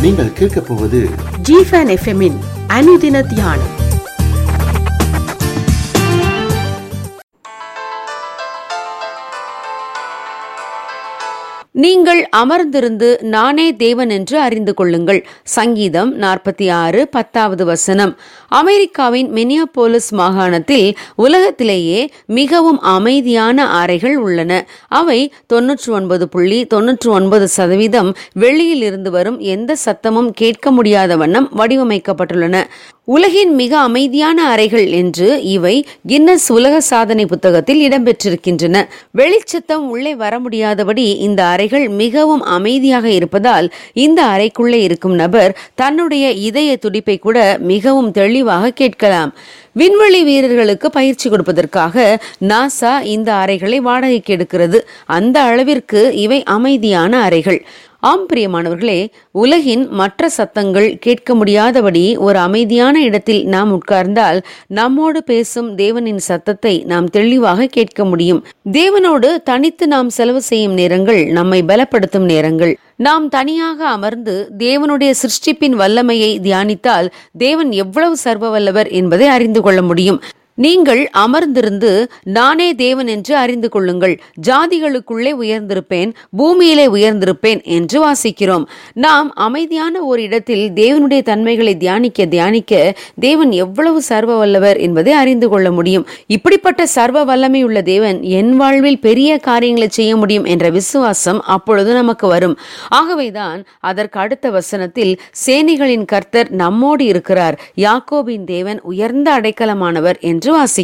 நீங்கள் கேட்கப் போவது ஜிஃபன் எஃப்எம்மின் அனுதின தியானம். நீங்கள் அமர்ந்திருந்து நானே தேவன் என்று அறிந்து கொள்ளுங்கள். சங்கீதம் 46:10. அமெரிக்காவின் மினியாபோலிஸ் மாகாணத்தில் உலகத்திலேயே மிகவும் அமைதியான அறைகள் உள்ளன. அவை 99.99% வெளியில் இருந்து வரும் எந்த சத்தமும் கேட்க முடியாத வண்ணம் வடிவமைக்கப்பட்டுள்ளன. உலகின் மிக அமைதியான அறைகள் என்று இவை கின்னஸ் உலக சாதனை புத்தகத்தில் இடம்பெற்றிருக்கின்றன. வெளிச்சத்தம் உள்ளே வர முடியாதபடி இந்த அறைகள் மிகவும் அமைதியாக இருப்பதால் இந்த அறைக்குள்ளே இருக்கும் நபர் தன்னுடைய இதய துடிப்பை கூட மிகவும் தெளிவாக கேட்கலாம். விண்வெளி வீரர்களுக்கு பயிற்சி கொடுப்பதற்காக நாசா இந்த அறைகளை வாடகைக்கு எடுக்கிறது. அந்த அளவிற்கு இவை அமைதியான அறைகள். ஆம் பிரியமானவர்களே, உலகின் மற்ற சத்தங்கள் கேட்க முடியாதபடி ஒரு அமைதியான இடத்தில் நாம் உட்கார்ந்தால் நம்மோடு பேசும் தேவனின் சத்தத்தை நாம் தெளிவாக கேட்க முடியும். தேவனோடு தனித்து நாம் செலவு செய்யும் நேரங்கள் நம்மை பலப்படுத்தும் நேரங்கள். நாம் தனியாக அமர்ந்து தேவனுடைய சிருஷ்டிப்பின் வல்லமையை தியானித்தால் தேவன் எவ்வளவு சர்வ வல்லவர் என்பதை அறிந்து கொள்ள முடியும். நீங்கள் அமர்ந்திருந்து நானே தேவன் என்று அறிந்து கொள்ளுங்கள். ஜாதிகளுக்குள்ளே உயர்ந்திருப்பேன், பூமியிலே உயர்ந்திருப்பேன் என்று வாசிக்கிறோம். நாம் அமைதியான ஒரு இடத்தில் தேவனுடைய தன்மைகளை தியானிக்க தியானிக்க தேவன் எவ்வளவு சர்வ வல்லவர் என்பதை அறிந்து கொள்ள முடியும். இப்படிப்பட்ட சர்வ வல்லமை உள்ள தேவன் என் வாழ்வில் பெரிய காரியங்களை செய்ய முடியும் என்ற விசுவாசம் அப்பொழுது நமக்கு வரும். ஆகவேதான் அதற்கு அடுத்த வசனத்தில் சேனைகளின் கர்த்தர் நம்மோடு இருக்கிறார், யாக்கோபின் தேவன் உயர்ந்த அடைக்கலமானவர் என்று வாசி